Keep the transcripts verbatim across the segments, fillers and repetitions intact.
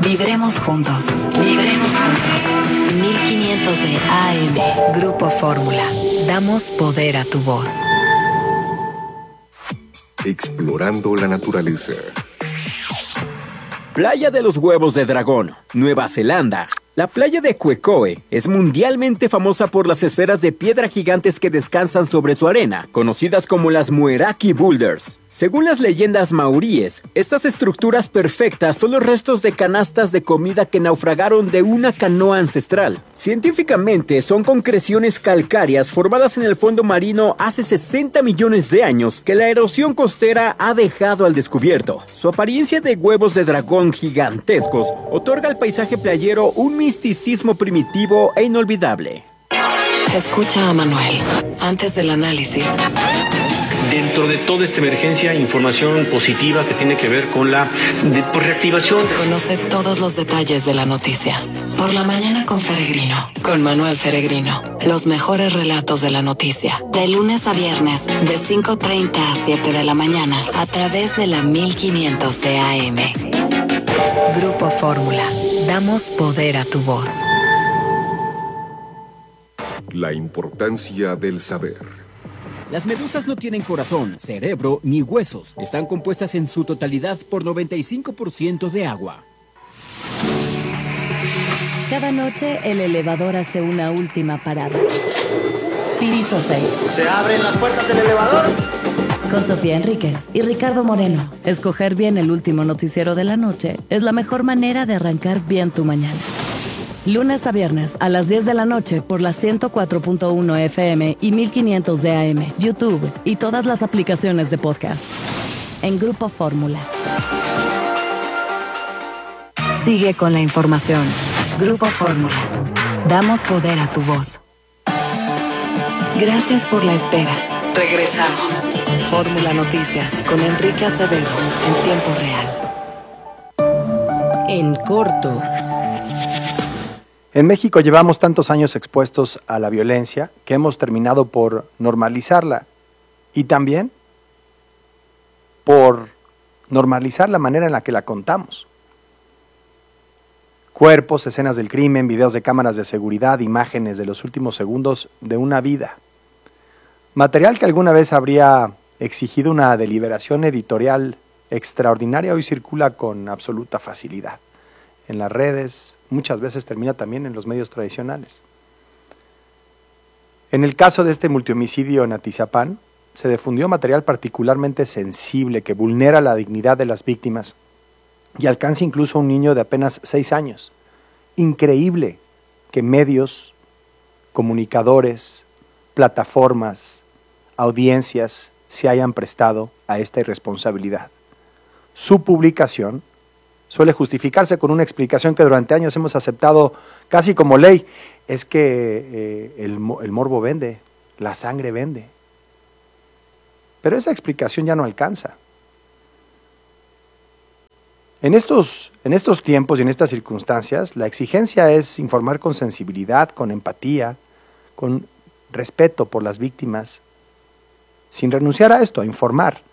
Vibremos juntos. Vibremos juntos. mil quinientos de A M. Grupo Fórmula. Damos poder a tu voz. Explorando la naturaleza. Playa de los Huevos de Dragón, Nueva Zelanda. La playa de Quecoe es mundialmente famosa por las esferas de piedra gigantes que descansan sobre su arena, conocidas como las Mueraki Boulders. Según las leyendas maoríes, estas estructuras perfectas son los restos de canastas de comida que naufragaron de una canoa ancestral. Científicamente, son concreciones calcáreas formadas en el fondo marino hace sesenta millones de años que la erosión costera ha dejado al descubierto. Su apariencia de huevos de dragón gigantescos otorga al paisaje playero un misticismo primitivo e inolvidable. Escucha a Manuel antes del análisis. Dentro de toda esta emergencia, información positiva que tiene que ver con la de, pues, reactivación. Conoce todos los detalles de la noticia. Por la mañana con Feregrino, con Manuel Feregrino. Los mejores relatos de la noticia. De lunes a viernes, de cinco treinta a siete de la mañana, a través de la mil quinientos de A M. Grupo Fórmula. Damos poder a tu voz. La importancia del saber. Las medusas no tienen corazón, cerebro ni huesos. Están compuestas en su totalidad por noventa y cinco por ciento de agua. Cada noche el elevador hace una última parada. Piso seis. ¿Se abren las puertas del elevador? Con Sofía Enríquez y Ricardo Moreno. Escoger bien el último noticiero de la noche es la mejor manera de arrancar bien tu mañana. Lunes a viernes a las diez de la noche por la ciento cuatro punto uno F M y mil quinientos de A M, YouTube y todas las aplicaciones de podcast. En Grupo Fórmula. Sigue con la información. Grupo Fórmula. Damos poder a tu voz. Gracias por la espera. Regresamos. Fórmula Noticias con Enrique Acevedo en tiempo real. En corto. En México llevamos tantos años expuestos a la violencia que hemos terminado por normalizarla y también por normalizar la manera en la que la contamos. Cuerpos, escenas del crimen, videos de cámaras de seguridad, imágenes de los últimos segundos de una vida. Material que alguna vez habría exigido una deliberación editorial extraordinaria hoy circula con absoluta facilidad. En las redes, muchas veces termina también en los medios tradicionales. En el caso de este multihomicidio en Atizapán, se difundió material particularmente sensible que vulnera la dignidad de las víctimas y alcanza incluso a un niño de apenas seis años. Increíble que medios, comunicadores, plataformas, audiencias se hayan prestado a esta irresponsabilidad. Su publicación suele justificarse con una explicación que durante años hemos aceptado casi como ley. Es que eh, el, el morbo vende, la sangre vende. Pero esa explicación ya no alcanza. En estos, en estos tiempos y en estas circunstancias, la exigencia es informar con sensibilidad, con empatía, con respeto por las víctimas, sin renunciar a esto, a informar.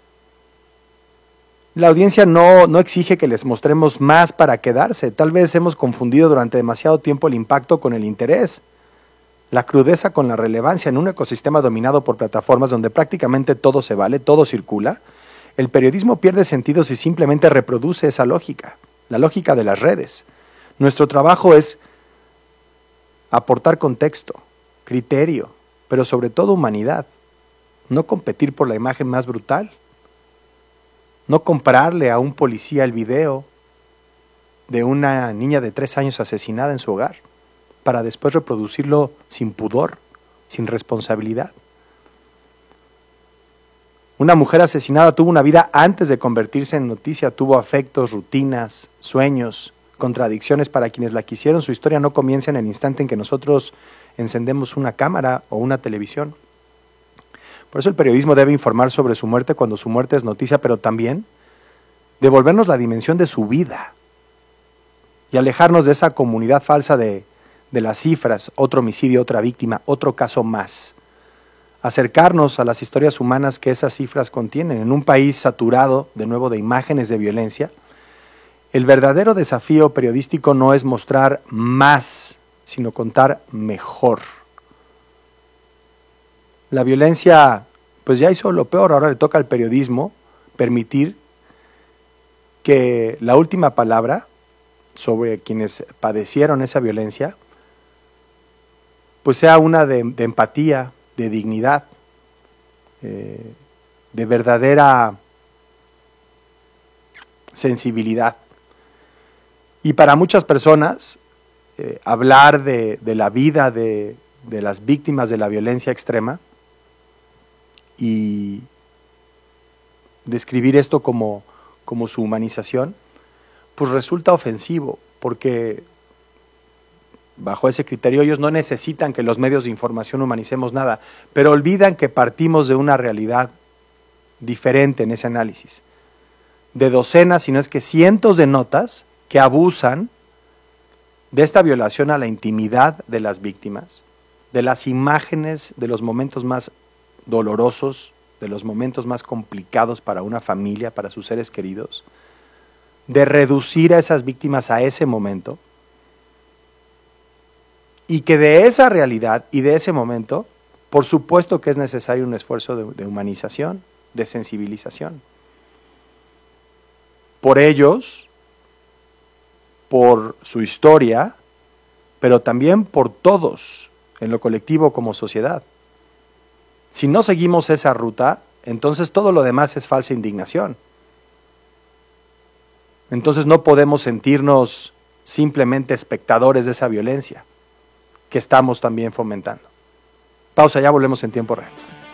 La audiencia no, no exige que les mostremos más para quedarse. Tal vez hemos confundido durante demasiado tiempo el impacto con el interés, la crudeza con la relevancia. En un ecosistema dominado por plataformas donde prácticamente todo se vale, todo circula, el periodismo pierde sentido si simplemente reproduce esa lógica, la lógica de las redes. Nuestro trabajo es aportar contexto, criterio, pero sobre todo humanidad. No competir por la imagen más brutal. No comprarle a un policía el video de una niña de tres años asesinada en su hogar para después reproducirlo sin pudor, sin responsabilidad. Una mujer asesinada tuvo una vida antes de convertirse en noticia, tuvo afectos, rutinas, sueños, contradicciones. Para quienes la quisieron, su historia no comienza en el instante en que nosotros encendemos una cámara o una televisión. Por eso el periodismo debe informar sobre su muerte cuando su muerte es noticia, pero también devolvernos la dimensión de su vida y alejarnos de esa comunidad falsa de, de las cifras, otro homicidio, otra víctima, otro caso más. Acercarnos a las historias humanas que esas cifras contienen. En un país saturado, de nuevo, de imágenes de violencia, El verdadero desafío periodístico no es mostrar más, sino contar mejor. La violencia, pues ya hizo lo peor, ahora le toca al periodismo permitir que la última palabra sobre quienes padecieron esa violencia, pues sea una de, de empatía, de dignidad, eh, de verdadera sensibilidad. Y para muchas personas, eh, hablar de, de la vida de, de las víctimas de la violencia extrema y describir esto como, como su humanización, pues resulta ofensivo, porque bajo ese criterio ellos no necesitan que los medios de información humanicemos nada, pero olvidan que partimos de una realidad diferente en ese análisis, de docenas, si no es que cientos de notas que abusan de esta violación a la intimidad de las víctimas, de las imágenes de los momentos más dolorosos, de los momentos más complicados para una familia, para sus seres queridos, de reducir a esas víctimas a ese momento, y que de esa realidad y de ese momento, por supuesto que es necesario un esfuerzo de, de humanización, de sensibilización. Por ellos, por su historia, pero también por todos, en lo colectivo como sociedad. Si no seguimos esa ruta, entonces todo lo demás es falsa indignación. Entonces no podemos sentirnos simplemente espectadores de esa violencia que estamos también fomentando. Pausa, ya volvemos en tiempo real.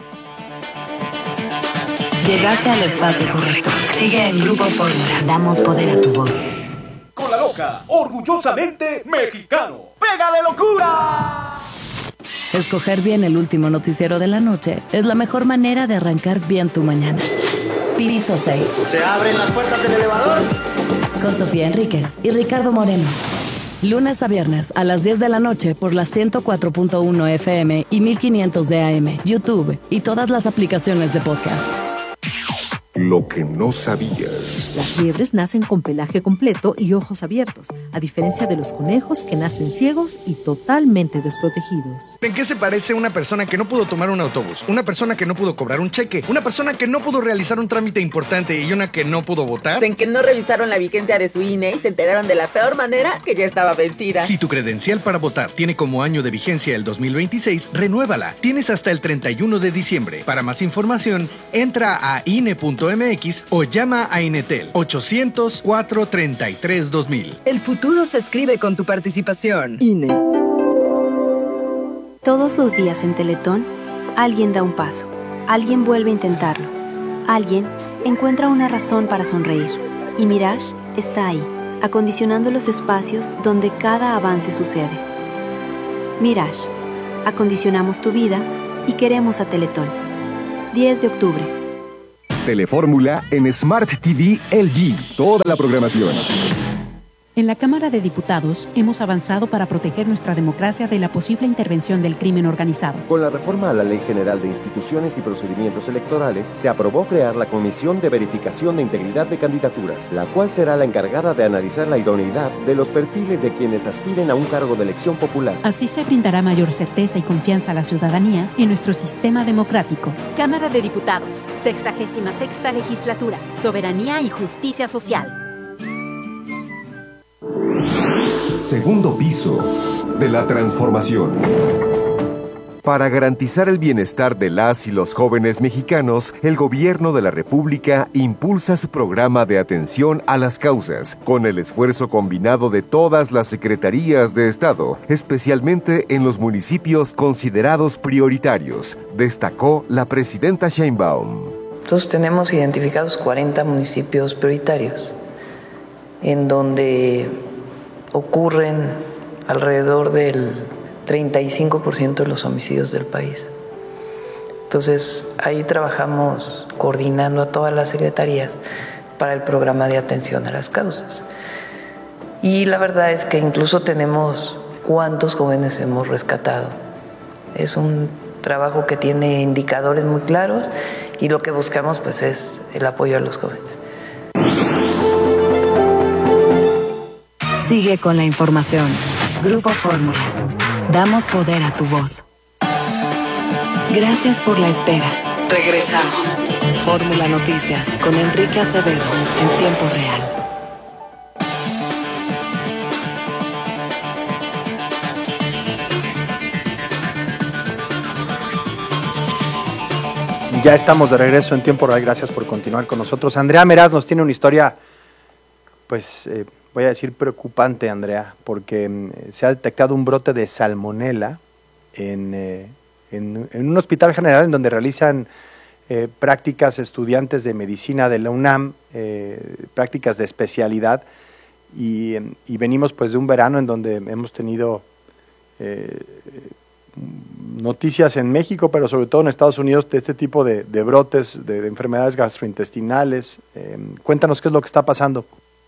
Llegaste al espacio correcto. Sigue en Grupo Fórmula. Damos poder a tu voz. Con la loca, orgullosamente mexicano. ¡Pega de locura! Escoger bien el último noticiero de la noche es la mejor manera de arrancar bien tu mañana. Piso seis. ¿Se abren las puertas del elevador? Con Sofía Enríquez y Ricardo Moreno. Lunes a viernes a las diez de la noche por la ciento cuatro punto uno F M y mil quinientos de A M, YouTube y todas las aplicaciones de podcast. Lo que no sabías. Las liebres nacen con pelaje completo y ojos abiertos, a diferencia de los conejos que nacen ciegos y totalmente desprotegidos. ¿En qué se parece una persona que no pudo tomar un autobús, una persona que no pudo cobrar un cheque, una persona que no pudo realizar un trámite importante y una que no pudo votar? En que no revisaron la vigencia de su I N E y se enteraron de la peor manera que ya estaba vencida. Si tu credencial para votar tiene como año de vigencia el dos mil veintiséis, renuévala. Tienes hasta el treinta y uno de diciembre. Para más información, entra a I N E punto M X o llama a Inetel ochocientos, cuatrocientos treinta y tres, dos mil. El futuro se escribe con tu participación. I N E. Todos los días en Teletón, alguien da un paso, alguien vuelve a intentarlo, alguien encuentra una razón para sonreír. Y Mirage está ahí, acondicionando los espacios donde cada avance sucede. Mirage, acondicionamos tu vida y queremos a Teletón. diez de octubre. Telefórmula en Smart T V L G. Toda la programación. En la Cámara de Diputados hemos avanzado para proteger nuestra democracia de la posible intervención del crimen organizado. Con la reforma a la Ley General de Instituciones y Procedimientos Electorales, se aprobó crear la Comisión de Verificación de Integridad de Candidaturas, la cual será la encargada de analizar la idoneidad de los perfiles de quienes aspiren a un cargo de elección popular. Así se brindará mayor certeza y confianza a la ciudadanía en nuestro sistema democrático. Cámara de Diputados, sexagésima sexta legislatura, soberanía y justicia social. Segundo piso de la transformación. Para garantizar el bienestar de las y los jóvenes mexicanos, el Gobierno de la República impulsa su programa de atención a las causas, con el esfuerzo combinado de todas las secretarías de Estado, especialmente en los municipios considerados prioritarios, destacó la presidenta Sheinbaum. Entonces tenemos identificados cuarenta municipios prioritarios, en donde ocurren alrededor del treinta y cinco por ciento de los homicidios del país. Entonces, ahí trabajamos coordinando a todas las secretarías para el programa de atención a las causas. Y la verdad es que incluso tenemos cuántos jóvenes hemos rescatado. Es un trabajo que tiene indicadores muy claros y lo que buscamos pues es el apoyo a los jóvenes. Sigue con la información. Grupo Fórmula. Damos poder a tu voz. Gracias por la espera. Regresamos. Fórmula Noticias con Enrique Acevedo en tiempo real. Ya estamos de regreso en tiempo real. Gracias por continuar con nosotros. Andrea Meraz nos tiene una historia, pues eh, voy a decir preocupante, Andrea, porque eh, se ha detectado un brote de salmonela en, eh, en, en un hospital general en donde realizan eh, prácticas estudiantes de medicina de la UNAM, eh, prácticas de especialidad, y, y venimos pues de un verano en donde hemos tenido eh, noticias en México, pero sobre todo en Estados Unidos, de este tipo de, de brotes de, de enfermedades gastrointestinales. Eh, cuéntanos qué es lo que está pasando.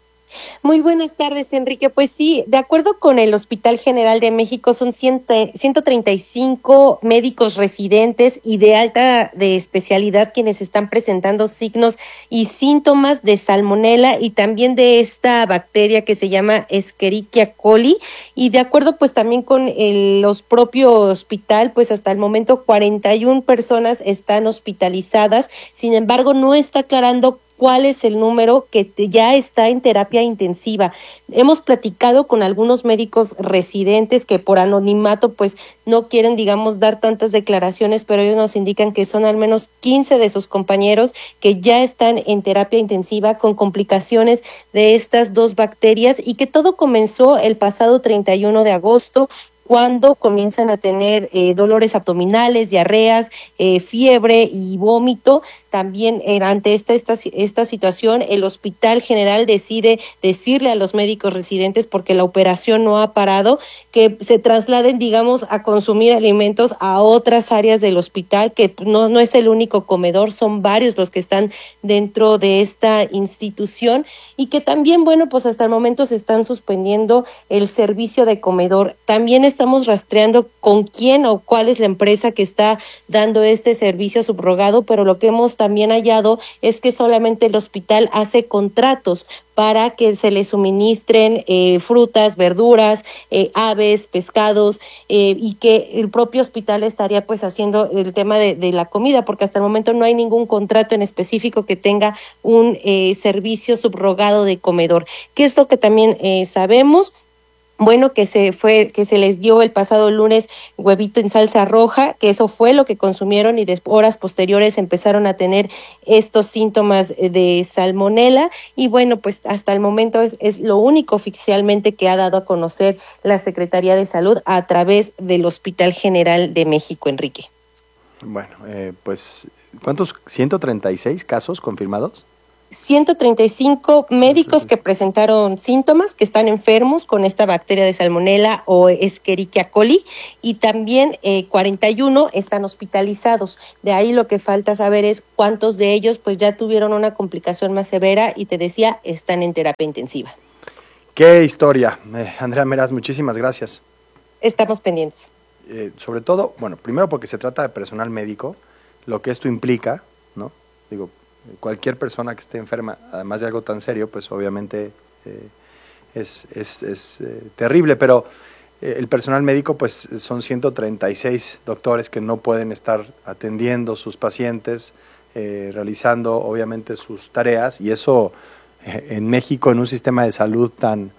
Muy buenas tardes, Enrique. Pues sí, de acuerdo con el Hospital General de México, son ciento treinta y cinco médicos residentes y de alta de especialidad quienes están presentando signos y síntomas de salmonela y también de esta bacteria que se llama Escherichia coli. Y de acuerdo pues también con el, los propios hospital, pues hasta el momento cuarenta y una personas están hospitalizadas. Sin embargo, no está aclarando cuál es el número que ya está en terapia intensiva. Hemos platicado con algunos médicos residentes que por anonimato pues no quieren, digamos, dar tantas declaraciones, pero ellos nos indican que son al menos quince de sus compañeros que ya están en terapia intensiva con complicaciones de estas dos bacterias y que todo comenzó el pasado treinta y uno de agosto, cuando comienzan a tener eh, dolores abdominales, diarreas, eh, fiebre y vómito. También eh, ante esta, esta, esta situación, el Hospital General decide decirle a los médicos residentes, porque la operación no ha parado, que se trasladen, digamos, a consumir alimentos a otras áreas del hospital, que no, no es el único comedor, son varios los que están dentro de esta institución, y que también, bueno, pues hasta el momento se están suspendiendo el servicio de comedor. También estamos rastreando con quién o cuál es la empresa que está dando este servicio subrogado, pero lo que hemos también hallado es que solamente el hospital hace contratos para que se le suministren eh, frutas, verduras, eh, aves, pescados, eh, y que el propio hospital estaría pues haciendo el tema de, de la comida, porque hasta el momento no hay ningún contrato en específico que tenga un eh, servicio subrogado de comedor. ¿Qué es lo que también eh, sabemos? Bueno, que se fue, que se les dio el pasado lunes huevito en salsa roja, que eso fue lo que consumieron y después, horas posteriores empezaron a tener estos síntomas de salmonela. Y bueno, pues hasta el momento es, es lo único oficialmente que ha dado a conocer la Secretaría de Salud a través del Hospital General de México, Enrique. Bueno, eh, pues, ¿cuántos? ¿ciento treinta y seis casos confirmados? ciento treinta y cinco médicos que presentaron síntomas, que están enfermos con esta bacteria de salmonela o Escherichia coli, y también eh, cuarenta y uno están hospitalizados. De ahí lo que falta saber es cuántos de ellos pues ya tuvieron una complicación más severa y te decía, están en terapia intensiva. ¡Qué historia! Eh, Andrea Meraz, muchísimas gracias. Estamos pendientes. Eh, sobre todo, bueno, primero porque se trata de personal médico, lo que esto implica, ¿no? Digo, cualquier persona que esté enferma, además de algo tan serio, pues obviamente eh, es, es, es eh, terrible, pero eh, el personal médico pues son ciento treinta y seis doctores que no pueden estar atendiendo sus pacientes, eh, realizando obviamente sus tareas, y eso eh, en México, en un sistema de salud tan,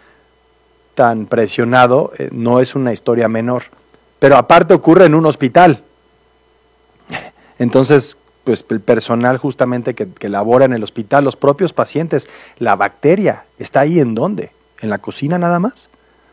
tan presionado, eh, no es una historia menor, pero aparte ocurre en un hospital. Entonces, pues el personal justamente que, que labora en el hospital, los propios pacientes, la bacteria, ¿está ahí en dónde? ¿En la cocina nada más?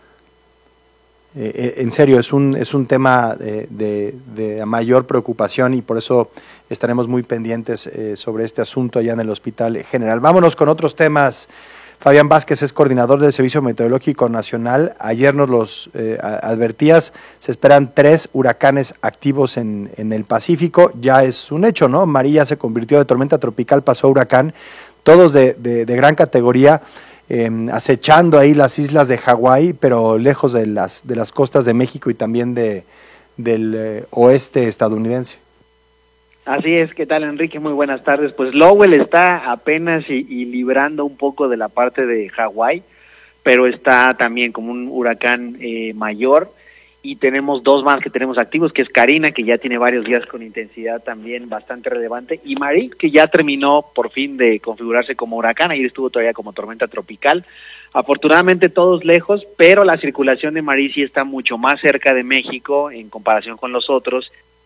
Eh, en serio, es un, es un tema de, de, de mayor preocupación, y por eso estaremos muy pendientes eh, sobre este asunto allá en el Hospital General. Vámonos con otros temas. Fabián Vázquez es coordinador del Servicio Meteorológico Nacional. Ayer nos los eh, advertías, se esperan tres huracanes activos en, en el Pacífico. Ya es un hecho, ¿no? María se convirtió de tormenta tropical, pasó a huracán, todos de, de, de gran categoría, eh, acechando ahí las islas de Hawái, pero lejos de las, de las costas de México y también de, del eh, oeste estadounidense. Así es, ¿qué tal, Enrique? Muy buenas tardes. Pues Lowell está apenas y, y librando un poco de la parte de Hawái, pero está también como un huracán eh, mayor, y tenemos dos más que tenemos activos, que es Karina, que ya tiene varios días con intensidad también bastante relevante, y Marí, que ya terminó por fin de configurarse como huracán, ayer estuvo todavía como tormenta tropical. Afortunadamente todos lejos, pero la circulación de Marí sí está mucho más cerca de México en comparación con los otros,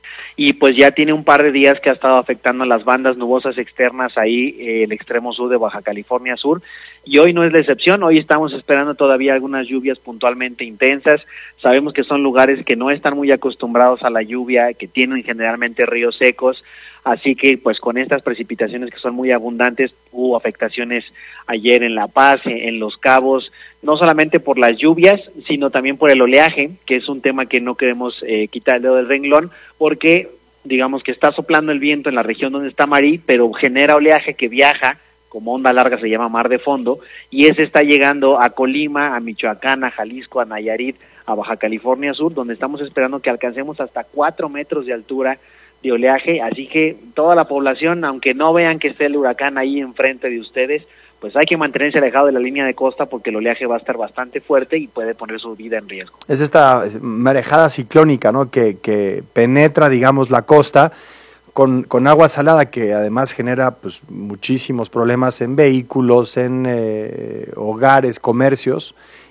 y pues ya tiene un par de días que ha estado afectando las bandas nubosas externas ahí, eh, el extremo sur de Baja California Sur, y hoy no es la excepción. Hoy estamos esperando todavía algunas lluvias puntualmente intensas. Sabemos que son lugares que no están muy acostumbrados a la lluvia, que tienen generalmente ríos secos, así que pues con estas precipitaciones que son muy abundantes, hubo afectaciones ayer en La Paz, en Los Cabos, no solamente por las lluvias, sino también por el oleaje, que es un tema que no queremos eh, quitar el dedo del renglón, porque digamos que está soplando el viento en la región donde está Marí, pero genera oleaje que viaja, como onda larga se llama mar de fondo, y ese está llegando a Colima, a Michoacán, a Jalisco, a Nayarit, a Baja California Sur, donde estamos esperando que alcancemos hasta cuatro metros de altura de oleaje, así que toda la población, aunque no vean que esté el huracán ahí enfrente de ustedes, pues hay que mantenerse alejado de la línea de costa porque el oleaje va a estar bastante fuerte y puede poner su vida en riesgo. Es esta marejada ciclónica, ¿no?, que, que penetra, digamos, la costa con, con agua salada, que además genera pues muchísimos problemas en vehículos, en eh, hogares, comercios,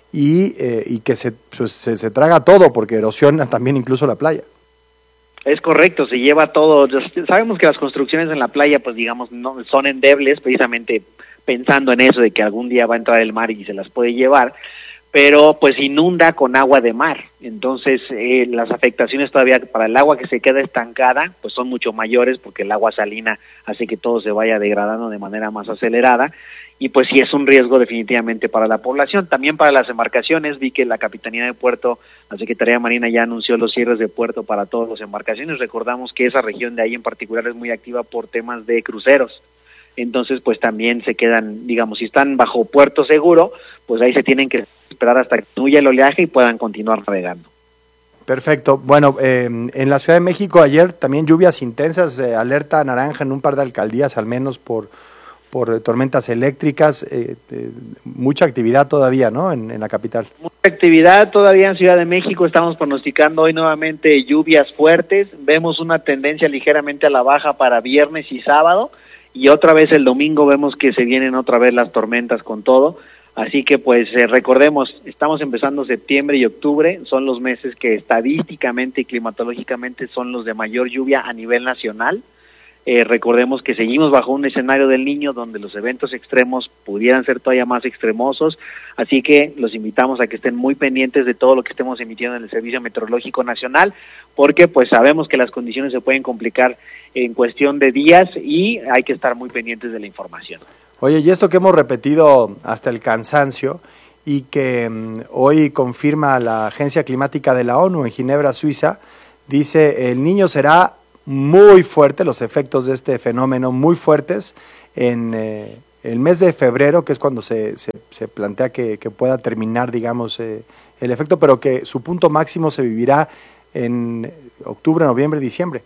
y, eh, y que se, pues, se, se traga todo porque erosiona también incluso la playa. Es correcto, se lleva todo. Sabemos que las construcciones en la playa, pues digamos, no son endebles, precisamente pensando en eso de que algún día va a entrar el mar y se las puede llevar, pero pues inunda con agua de mar. Entonces eh, las afectaciones todavía para el agua que se queda estancada pues son mucho mayores, porque el agua salina hace que todo se vaya degradando de manera más acelerada, y pues sí es un riesgo definitivamente para la población. También para las embarcaciones, vi que la Capitanía de Puerto, la Secretaría Marina ya anunció los cierres de puerto para todas las embarcaciones. Recordamos que esa región de ahí en particular es muy activa por temas de cruceros. Entonces, pues también se quedan, digamos, si están bajo puerto seguro, pues ahí se tienen que esperar hasta que huya el oleaje y puedan continuar navegando. Perfecto. Bueno, eh, en la Ciudad de México ayer también lluvias intensas, eh, alerta naranja en un par de alcaldías al menos por, por tormentas eléctricas, eh, eh, mucha actividad todavía, ¿no?, en, en la capital. Mucha actividad todavía en Ciudad de México, estamos pronosticando hoy nuevamente lluvias fuertes, vemos una tendencia ligeramente a la baja para viernes y sábado, y otra vez el domingo vemos que se vienen otra vez las tormentas con todo, así que pues eh, recordemos, estamos empezando septiembre y octubre, son los meses que estadísticamente y climatológicamente son los de mayor lluvia a nivel nacional. Eh, recordemos que seguimos bajo un escenario del Niño donde los eventos extremos pudieran ser todavía más extremosos, así que los invitamos a que estén muy pendientes de todo lo que estemos emitiendo en el Servicio Meteorológico Nacional, porque pues sabemos que las condiciones se pueden complicar en cuestión de días y hay que estar muy pendientes de la información. Oye, y esto que hemos repetido hasta el cansancio y que um, hoy confirma la Agencia Climática de la ONU en Ginebra, Suiza, dice el Niño será muy fuerte, los efectos de este fenómeno muy fuertes en eh, el mes de febrero, que es cuando se, se, se plantea que, que pueda terminar, digamos, eh, el efecto, pero que su punto máximo se vivirá en octubre, noviembre, diciembre.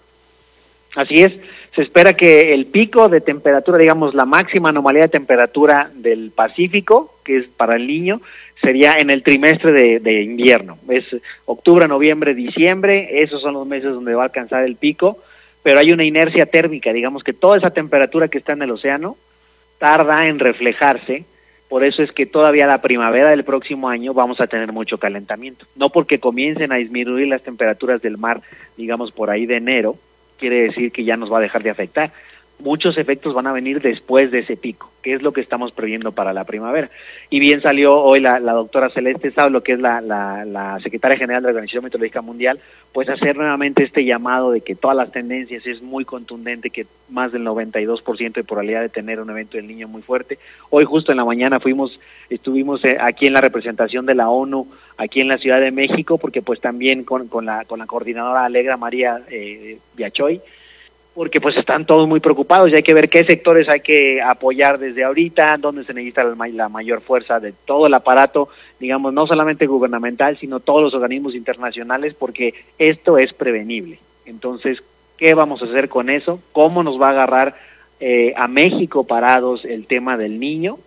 Así es, se espera que el pico de temperatura, digamos, la máxima anomalía de temperatura del Pacífico, que es para el Niño, sería en el trimestre de, de invierno, es octubre, noviembre, diciembre, esos son los meses donde va a alcanzar el pico, pero hay una inercia térmica, digamos que toda esa temperatura que está en el océano tarda en reflejarse, por eso es que todavía la primavera del próximo año vamos a tener mucho calentamiento, no porque comiencen a disminuir las temperaturas del mar, digamos por ahí de enero, quiere decir que ya nos va a dejar de afectar. Muchos efectos van a venir después de ese pico, que es lo que estamos previendo para la primavera. Y bien salió hoy la, la doctora Celeste Saulo, que es la, la, la secretaria general de la Organización Meteorológica Mundial, pues hacer nuevamente este llamado de que todas las tendencias es muy contundente, que más del noventa y dos por ciento de probabilidad de tener un evento del Niño muy fuerte. Hoy justo en la mañana fuimos, estuvimos aquí en la representación de la ONU, aquí en la Ciudad de México, porque pues también con, con, la, con la coordinadora Alegra María eh, Biachoy, porque pues están todos muy preocupados y hay que ver qué sectores hay que apoyar desde ahorita, dónde se necesita la, la mayor fuerza de todo el aparato, digamos, no solamente gubernamental, sino todos los organismos internacionales, porque esto es prevenible. Entonces, ¿qué vamos a hacer con eso? ¿Cómo nos va a agarrar eh, a México parados el tema del Niño?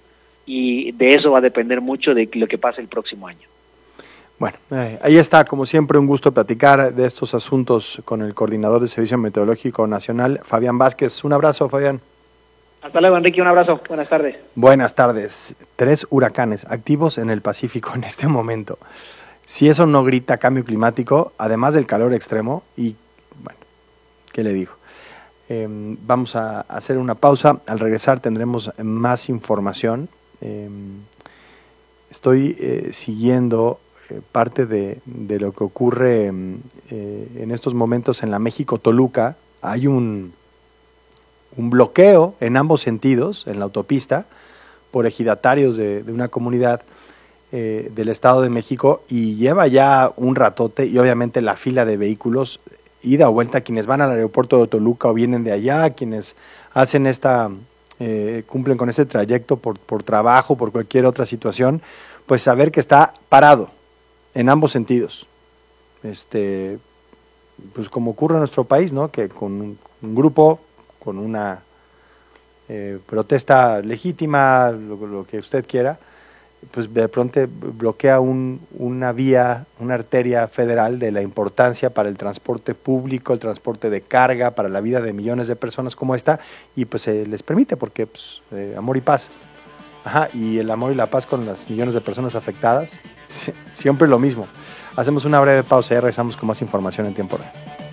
y de eso va a depender mucho de lo que pase el próximo año. Bueno, eh, ahí está, como siempre, un gusto platicar de estos asuntos con el coordinador del Servicio Meteorológico Nacional, Fabián Vázquez. Un abrazo, Fabián. Hasta luego, Enrique, un abrazo. Buenas tardes. Buenas tardes. Tres huracanes activos en el Pacífico en este momento. Si eso no grita cambio climático, además del calor extremo, y bueno, ¿qué le digo? Eh, vamos a hacer una pausa. Al regresar tendremos más información. Eh, estoy eh, siguiendo eh, parte de, de lo que ocurre eh, en estos momentos en la México-Toluca. Hay un, un bloqueo en ambos sentidos, en la autopista, por ejidatarios de, de una comunidad eh, del Estado de México, y lleva ya un ratote, y obviamente la fila de vehículos ida o vuelta, quienes van al aeropuerto de Toluca o vienen de allá, quienes hacen esta, eh, cumplen con este trayecto por, por trabajo, por cualquier otra situación, pues saber que está parado en ambos sentidos. Este, pues como ocurre en nuestro país, ¿no? Que con un, un grupo, con una eh, protesta legítima, lo, lo que usted quiera, pues de pronto bloquea un, una vía, una arteria federal de la importancia para el transporte público, el transporte de carga, para la vida de millones de personas como esta, y pues se les permite porque pues, eh, amor y paz. Ajá, y el amor y la paz con las millones de personas afectadas, siempre lo mismo. Hacemos una breve pausa y regresamos con más información en tiempo real.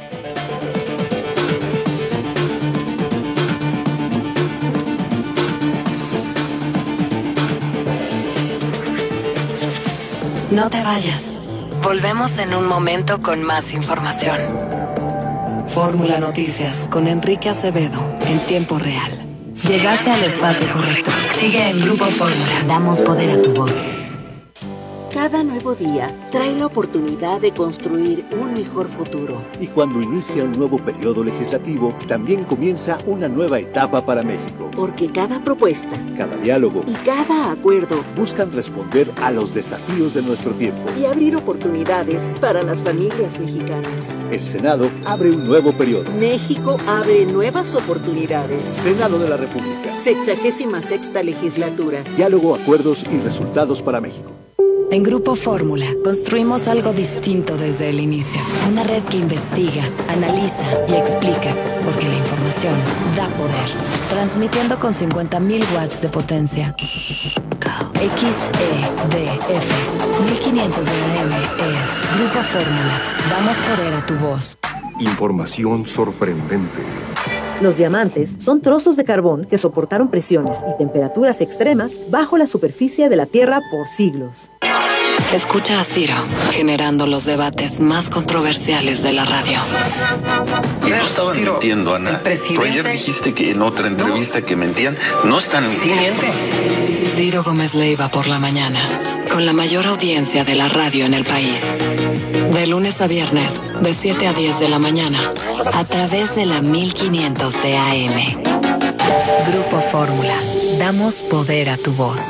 No te vayas. Volvemos en un momento con más información. Fórmula Noticias con Enrique Acevedo en tiempo real. Llegaste al espacio correcto. Sigue en Grupo Fórmula. Damos poder a tu voz. Cada nuevo día trae la oportunidad de construir un mejor futuro. Y cuando inicia un nuevo periodo legislativo, también comienza una nueva etapa para México. Porque cada propuesta, cada diálogo y cada acuerdo buscan responder a los desafíos de nuestro tiempo y abrir oportunidades para las familias mexicanas. El Senado abre un nuevo periodo. México abre nuevas oportunidades. Senado de la República. Sexagésima sexta legislatura. Diálogo, acuerdos y resultados para México. En Grupo Fórmula construimos algo distinto desde el inicio. Una red que investiga, analiza y explica, porque la información da poder. Transmitiendo con cincuenta mil watts de potencia. X E D F mil quinientos de A M es Grupo Fórmula. Damos poder a tu voz. Información sorprendente. Los diamantes son trozos de carbón que soportaron presiones y temperaturas extremas bajo la superficie de la Tierra por siglos. Escucha a Ciro, generando los debates más controversiales de la radio. Y no estaban Ciro, mintiendo, Ana. Pero ayer dijiste que en otra entrevista no. que mentían. No están mintiendo. Sí, miente. Ciro Gómez Leiva por la mañana, con la mayor audiencia de la radio en el país. De lunes a viernes, de siete a diez de la mañana, a través de la mil quinientos de A M. Grupo Fórmula. Damos poder a tu voz.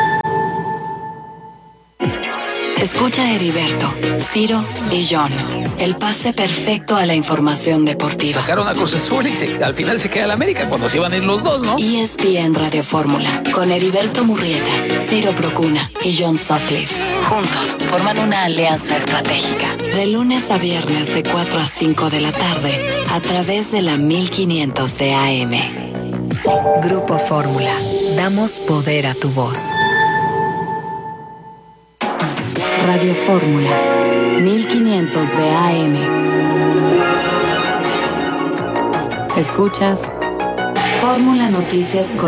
Escucha a Heriberto, Ciro y John. El pase perfecto a la información deportiva. Sacaron a Cruz Azul y se, al final se queda el América cuando se iban a ir los dos, ¿no? E S P N Radio Fórmula, con Heriberto Murrieta, Ciro Procuna y John Sutcliffe. Juntos forman una alianza estratégica. De lunes a viernes de cuatro a cinco de la tarde, a través de la mil quinientos de A M. Grupo Fórmula. Damos poder a tu voz. Radio Fórmula, mil quinientos de A M. Escuchas Fórmula Noticias con...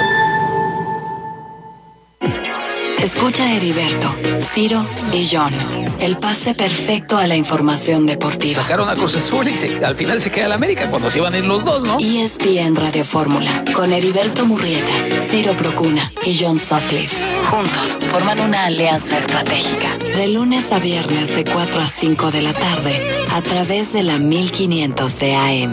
Escucha a Heriberto, Ciro y John. El pase perfecto a la información deportiva. Sacaron a Cruz Azul y se, al final se queda el América cuando se iban a ir los dos, ¿no? E S P N Radio Fórmula, con Heriberto Murrieta, Ciro Procuna y John Sutcliffe. Juntos forman una alianza estratégica. De lunes a viernes de cuatro a cinco de la tarde, a través de la mil quinientos de A M.